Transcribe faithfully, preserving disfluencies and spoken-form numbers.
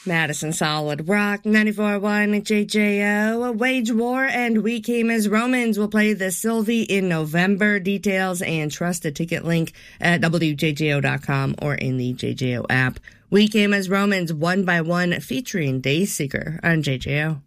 Madison Solid Rock, ninety-four point one J J O. Wage War and We Came as Romans will play the Sylvie in November. Details and trust a ticket link at W J J O dot com or in the J J O app. We Came as Romans, One by One, featuring Dayseeker on J J O.